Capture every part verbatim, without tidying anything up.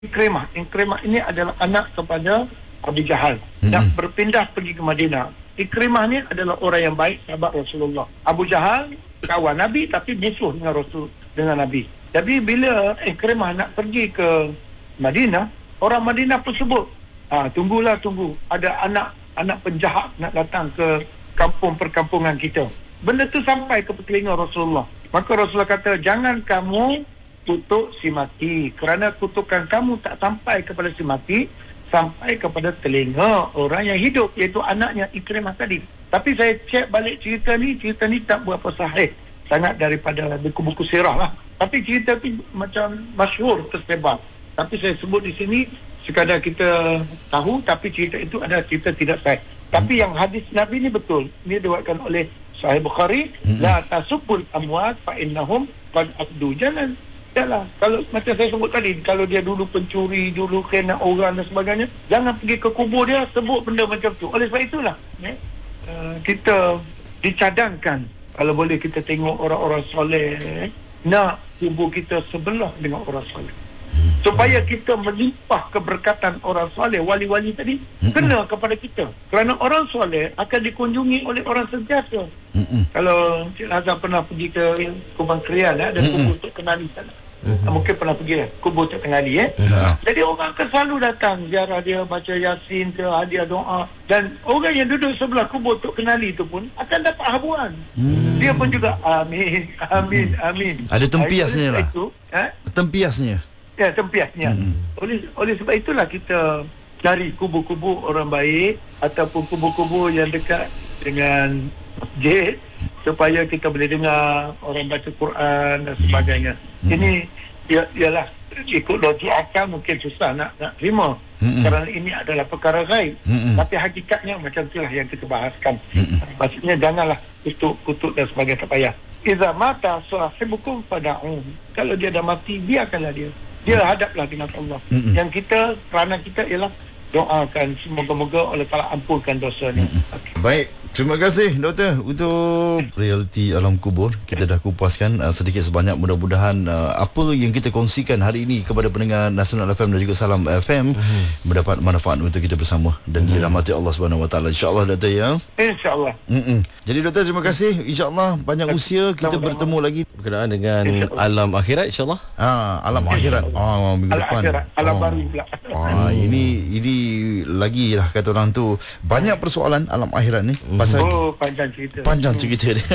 Ikrimah. Ikrimah ini adalah anak kepada Abu Jahal. Hmm. Dan berpindah pergi ke Madinah. Ikrimah ni adalah orang yang baik, sahabat Rasulullah. Abu Jahal kawan Nabi tapi musuh dengan Rasul, dengan Nabi. Jadi bila Ikrimah nak pergi ke Madinah, orang Madinah pun sebut, ah, tunggulah tunggu, ada anak anak penjahat nak datang ke kampung perkampungan kita. Benda tu sampai ke telinga Rasulullah. Maka Rasulullah kata, jangan kamu kutuk si mati, kerana kutukan kamu tak sampai kepada si mati, sampai kepada telinga orang yang hidup, iaitu anaknya Ikrimah tadi. Tapi saya cek balik cerita ni, cerita ni tak berapa sahih sangat daripada buku-buku sirah lah. Tapi cerita tu macam masyhur, tersebar. Tapi saya sebut di sini sekadar kita tahu, tapi cerita itu adalah cerita tidak sahih. Tapi yang hadis Nabi ni betul. Ini diriwayatkan oleh Sahih Bukhari, hmm. la tasubul amwat fa innahum qad abdu. Jangan Yalah, kalau macam saya sebut tadi, kalau dia dulu pencuri, dulu kena orang dan sebagainya, jangan pergi ke kubur dia sebut benda macam tu. Oleh sebab itulah ya, uh, kita dicadangkan, kalau boleh kita tengok orang-orang soleh, nak kubur kita sebelah dengan orang soleh, supaya kita melimpah keberkatan orang soleh, wali-wali tadi kena kepada kita. Kerana orang soleh akan dikunjungi oleh orang sentiasa. Mm-mm. Kalau Cik Hazam pernah pergi ke Kubang Krian, eh, ada kubur Tok Kenali sana. Mm-hmm. Mungkin pernah pergi eh, kubur Tok Kenali eh. Mm-hmm. Jadi orang akan selalu datang ziarah dia, baca Yasin ke, hadiah doa. Dan orang yang duduk sebelah kubur Tok Kenali itu pun akan dapat habuan. Mm. Dia pun juga amin, amin, amin. Ada tempiasnya lah. Itu, eh? Tempiasnya. Ya, tempiasnya. Mm. Oleh oleh sebab itulah kita cari kubur-kubur orang baik ataupun kubur-kubur yang dekat dengan masjid, supaya kita boleh dengar orang baca Quran dan sebagainya. Hmm. Ini ia, ialah ikut logik akal mungkin susah nak nak terima, hmm. kerana ini adalah perkara gaib. Hmm. Tapi hakikatnya macam itulah yang kita bahaskan. Hmm. Maksudnya janganlah kutuk-kutuk dan sebagainya, tak payah. Iza mata sahibukum fada'u. Kalau dia dah mati, biarkanlah dia. Dia hadaplah dengan Allah. Hmm. Yang kita, kerana kita ialah doakan semoga-moga Allah Taala ampunkan dosanya. Hmm. Okay. Baik. Terima kasih Doktor untuk realiti alam kubur. Kita dah kupaskan uh, sedikit sebanyak. Mudah-mudahan uh, apa yang kita kongsikan hari ini kepada pendengar Nasional F M dan juga Salam F M mm-hmm. mendapat manfaat untuk kita bersama dan mm-hmm. dirahmati Allah Subhanahu Wa Taala. Insya-Allah Doktor ya. Insya-Allah. Mm-mm. Jadi Doktor terima kasih. Insya-Allah panjang usia kita Sama-sama. bertemu lagi berkenaan dengan alam akhirat insya-Allah. Ah, alam hmm. akhirat. Ah, minggu alam depan. Akhirat. Alam oh. baru pula. Ah, ini ini lagi lah kata orang tu, banyak persoalan alam akhirat ni. Pasal oh, panjang cerita. Panjang cerita dia.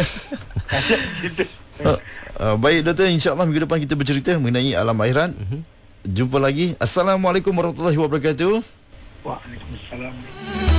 uh, uh, baik Doktor, insya-Allah minggu depan kita bercerita mengenai alam akhirat. Uh-huh. Jumpa lagi. Assalamualaikum warahmatullahi wabarakatuh. Waalaikumsalam.